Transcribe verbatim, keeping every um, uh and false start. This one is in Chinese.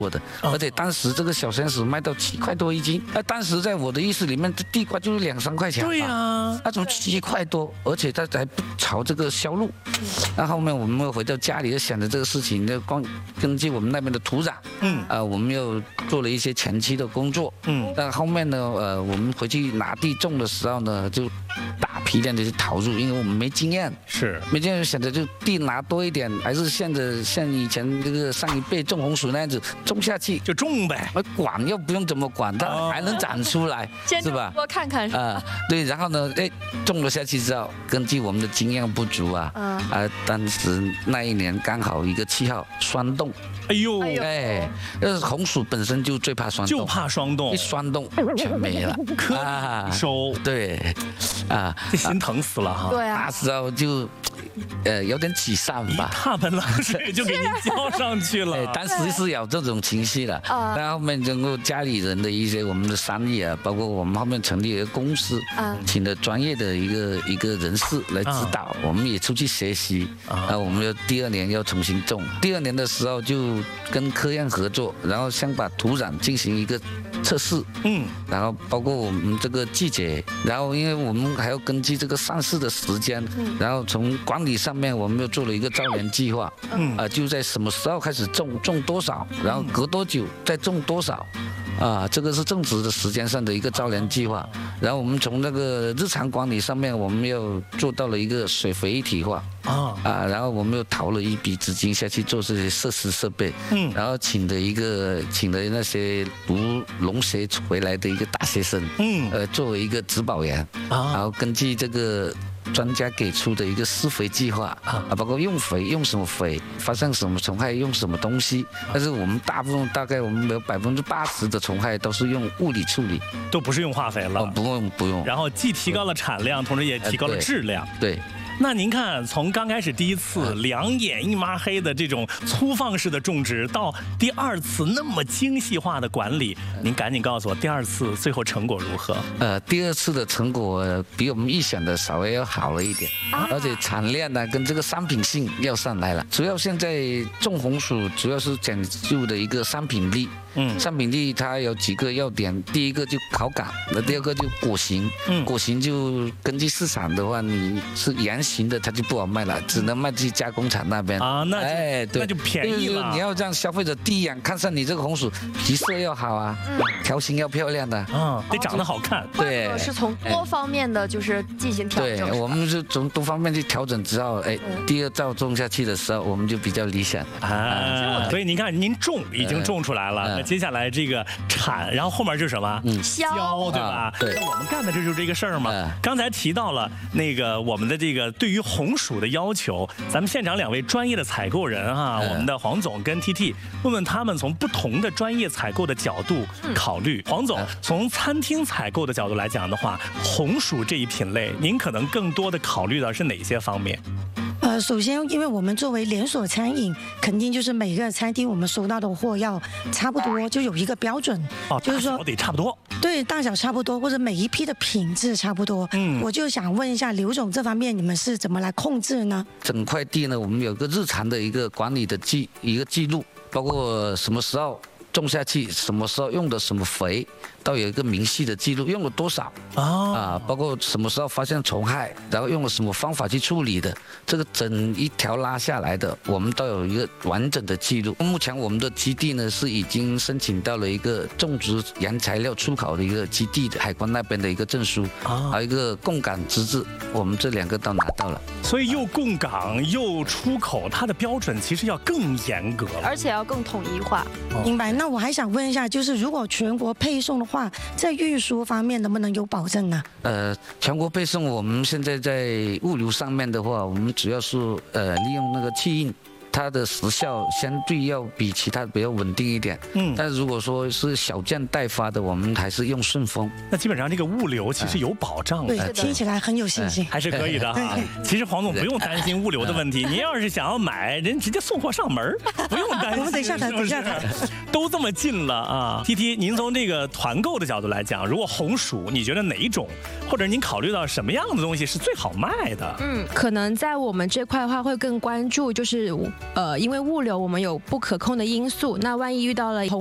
过的，而且当时这个小鲜食卖到七块多一斤，那当时在我的意识里面，这地瓜就是两三块钱。 对呀、啊， 那种七块多，而且他还不炒这个销路。那后面我们又回到家里，就想着这个事情，就光根据我们那边的土壤，嗯，啊、呃，我们又做了一些前期的工作，嗯，但后面呢，呃，我们回去拿地种的时候呢，就大批量的去投入，因为我们没经验， 是没经验，想着就地拿多一点，还是像着像以前这个上一辈种红薯那样子种下去就种呗， 管又不用怎么管，它还能长出来， 先是吧？ 多看看是吧？ 啊、呃，对，然后呢，哎，种了下去之后，根据我们的经验不足啊，嗯，啊、呃，当时那一年刚好一个气候霜冻。 哎呦， 哎，呃，红薯本身就最怕霜冻， 就怕霜冻， 一霜冻全没了， 可以收， 对，啊， 这心疼死了哈。 对啊， 那时候就，呃，有点沮丧吧， 一大盆冷水就给您浇上去了。 哎，当时是有这种情绪的，但后面经过家里人的一些我们的商议啊，包括我们后面成立一个公司，请了专业的一个一个人士来指导，我们也出去学习，啊，我们又第二年要重新种，第二年的时候就跟科研合作，然后先把土壤进行一个测试，嗯，然后包括我们这个季节，然后因为我们还要根据这个上市的时间，嗯，然后从管理上面我们又做了一个招联计划，嗯，啊，就在什么时候开始种，种多少，然后隔多久再种多少。啊，这个是种植的时间上的一个招联计划，然后我们从那个日常管理上面，我们又做到了一个水肥一体化啊啊，然后我们又投了一笔资金下去做这些设施设备，嗯，然后请的一个请的那些读农学回来的一个大学生，嗯，呃，作为一个植保员啊，然后根据这个专家给出的一个施肥计划啊，包括用肥用什么肥，发生什么虫害用什么东西。但是我们大部分大概我们有百分之八十的虫害都是用物理处理， 都不是用化肥了， 哦、不用不用。 然后既提高了产量，同时也提高了质量。 呃、对。对那您看，从刚开始第一次两眼一抹黑的这种粗放式的种植，到第二次那么精细化的管理，您赶紧告诉我，第二次最后成果如何？ 呃，第二次的成果比我们预想的稍微要好了一点，啊、而且产量呢跟这个商品性要上来了。主要现在种红薯主要是讲究的一个商品力。嗯，商品力它有几个要点，第一个就口感，那第二个就果形。嗯，果形就根据市场的话，你是圆形的，它就不好卖了，只能卖去加工厂那边啊。那哎，对， 那就便宜了。 你要让消费者第一眼看上你这个红薯，皮色要好啊，嗯，条形要漂亮的， 啊，得长得好看。 对， 是从多方面的就是进行调整。 对，我们是从多方面去调整之后，哎，第二造种下去的时候，我们就比较理想啊。所以您看，您种已经种出来了。接下来这个产，然后后面是什么？嗯，销，对吧？ 啊、对， 我们干的这就是这个事儿嘛。嗯、刚才提到了那个我们的这个对于红薯的要求，咱们现场两位专业的采购人哈、啊，嗯、我们的黄总跟 T T， 问问他们从不同的专业采购的角度考虑。黄总，从餐厅采购的角度来讲的话，红薯这一品类，您可能更多的考虑的是哪些方面？ 呃，首先，因为我们作为连锁餐饮，肯定就是每个餐厅我们收到的货要差不多，就有一个标准， 哦， 就是说得差不多， 对，大小差不多，或者每一批的品质差不多。嗯，我就想问一下刘总，这方面你们是怎么来控制呢？ 整块地呢，我们有个日常的一个管理的记一个记录，包括什么时候种下去，什么时候用的什么肥，都有一个明细的记录，用了多少啊、哦、啊，包括什么时候发现虫害，然后用了什么方法去处理的，这个整一条拉下来的，我们都有一个完整的记录。目前我们的基地呢是已经申请到了一个种植原材料出口的一个基地的海关那边的一个证书，啊，还有一个供港资质，我们这两个都拿到了。 所以又供港又出口，它的标准其实要更严格了， 而且要更统一化。 哦、明白。那我还想问一下，就是如果全国配送的话，在运输方面能不能有保证呢？ 呃，全国配送，我们现在在物流上面的话，我们主要是呃利用那个气运。它的时效相对要比其他比较稳定一点，嗯，但如果说是小件代发的，我们还是用顺丰。 那基本上这个物流其实有保障的， 对，听起来很有信心， 还是可以的哈。其实黄总不用担心物流的问题，您要是想要买，人直接送货上门，不用担心。 我们等一下谈，等一下谈， 都这么近了啊。T T， 您从这个团购的角度来讲，如果红薯，你觉得哪一种，或者您考虑到什么样的东西是最好卖的？ 嗯，可能在我们这块的话，会更关注就是呃，因为物流我们有不可控的因素，那万一遇到了